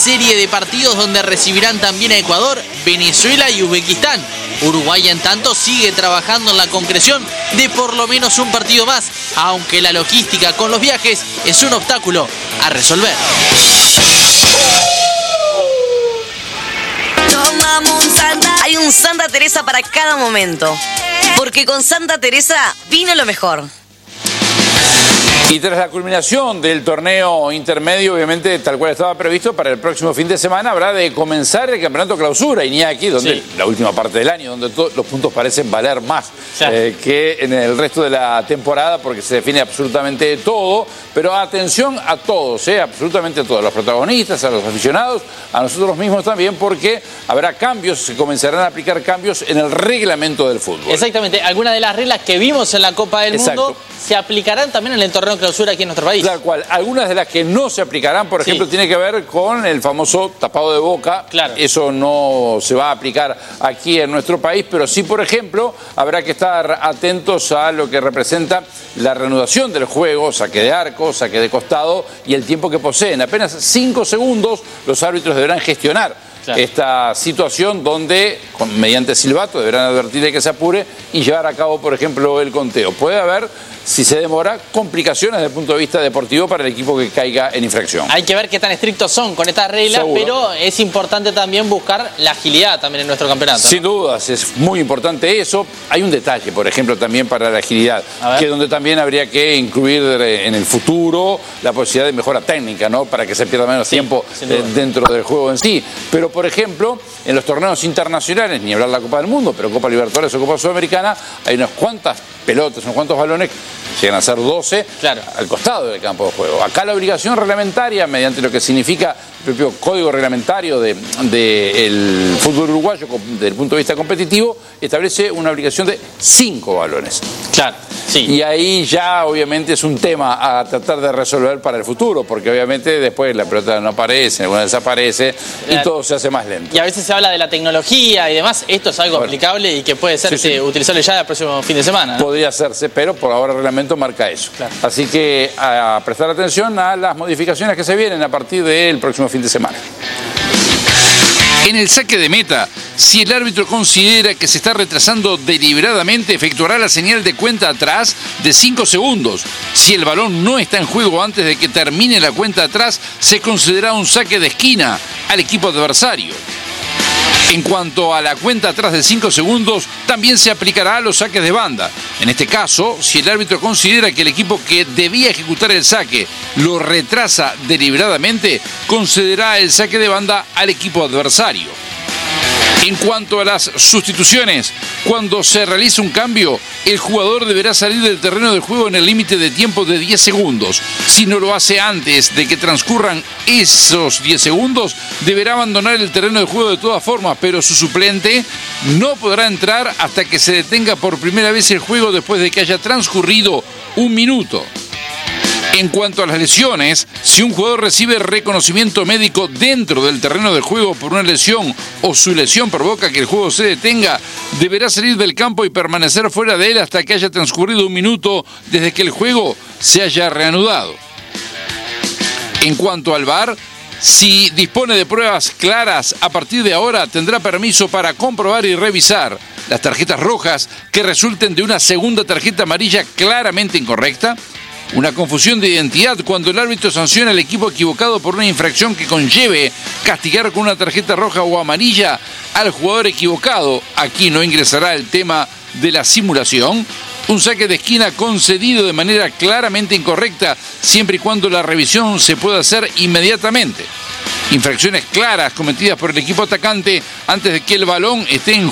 serie de partidos donde recibirán también a Ecuador, Venezuela y Uzbekistán. Uruguay, en tanto, sigue trabajando en la concreción de por lo menos un partido más, aunque la logística con los viajes es un obstáculo a resolver. Hay un Santa Teresa para cada momento, porque con Santa Teresa vino lo mejor. Y tras la culminación del torneo intermedio, obviamente, tal cual estaba previsto, para el próximo fin de semana habrá de comenzar el campeonato clausura, Iñaki, donde la última parte del año, donde todos los puntos parecen valer más que en el resto de la temporada, porque se define absolutamente todo. Pero atención a todos, absolutamente a todos, a los protagonistas, a los aficionados, a nosotros mismos también, porque habrá cambios, se comenzarán a aplicar cambios en el reglamento del fútbol. Exactamente, algunas de las reglas que vimos en la Copa del Mundo se aplicarán también en el torneo clausura aquí en nuestro país. Tal cual. Algunas de las que no se aplicarán, por ejemplo, tiene que ver con el famoso tapado de boca. Claro. Eso no se va a aplicar aquí en nuestro país, pero sí, por ejemplo, habrá que estar atentos a lo que representa la reanudación del juego, saque de arco, saque de costado y el tiempo que poseen. Apenas 5 segundos los árbitros deberán gestionar esta situación donde, mediante silbato, deberán advertir de que se apure y llevar a cabo, por ejemplo, el conteo. Puede haber, si se demora, complicaciones desde el punto de vista deportivo para el equipo que caiga en infracción. Hay que ver qué tan estrictos son con estas reglas, pero es importante también buscar la agilidad también en nuestro campeonato. Sin dudas, es muy importante eso. Hay un detalle, por ejemplo, también para la agilidad, que donde también habría que incluir en el futuro la posibilidad de mejora técnica, ¿no? Para que se pierda menos tiempo dentro del juego en sí. Pero, por ejemplo, en los torneos internacionales, ni hablar de la Copa del Mundo, pero Copa Libertadores o Copa Sudamericana, hay unas cuantas pelotas, unos cuantos balones, llegan a ser 12 al costado del campo de juego. Acá la obligación reglamentaria, mediante lo que significa el propio código reglamentario del fútbol uruguayo desde el punto de vista competitivo, establece una obligación de 5 balones. Claro, Y ahí ya obviamente es un tema a tratar de resolver para el futuro, porque obviamente después la pelota no aparece, alguna desaparece y todo se hace más lento. Y a veces se habla de la tecnología y demás. Esto es algo aplicable y que puede ser utilizable ya el próximo fin de semana, ¿no? Podría hacerse, pero por ahora el reglamento marca eso. Así que a prestar atención a las modificaciones que se vienen a partir del próximo fin de semana. En el saque de meta, si el árbitro considera que se está retrasando deliberadamente, efectuará la señal de cuenta atrás de 5 segundos. Si el balón no está en juego antes de que termine la cuenta atrás, se considera un saque de esquina al equipo adversario. En cuanto a la cuenta atrás de 5 segundos, también se aplicará a los saques de banda. En este caso, si el árbitro considera que el equipo que debía ejecutar el saque lo retrasa deliberadamente, concederá el saque de banda al equipo adversario. En cuanto a las sustituciones, cuando se realiza un cambio, el jugador deberá salir del terreno de juego en el límite de tiempo de 10 segundos. Si no lo hace antes de que transcurran esos 10 segundos, deberá abandonar el terreno de juego de todas formas, pero su suplente no podrá entrar hasta que se detenga por primera vez el juego después de que haya transcurrido 1 minuto. En cuanto a las lesiones, si un jugador recibe reconocimiento médico dentro del terreno de juego por una lesión o su lesión provoca que el juego se detenga, deberá salir del campo y permanecer fuera de él hasta que haya transcurrido 1 minuto desde que el juego se haya reanudado. En cuanto al VAR, si dispone de pruebas claras, a partir de ahora tendrá permiso para comprobar y revisar las tarjetas rojas que resulten de una segunda tarjeta amarilla claramente incorrecta, una confusión de identidad cuando el árbitro sanciona al equipo equivocado por una infracción que conlleve castigar con una tarjeta roja o amarilla al jugador equivocado. Aquí no ingresará el tema de la simulación. Un saque de esquina concedido de manera claramente incorrecta, siempre y cuando la revisión se pueda hacer inmediatamente. Infracciones claras cometidas por el equipo atacante antes de que el balón esté en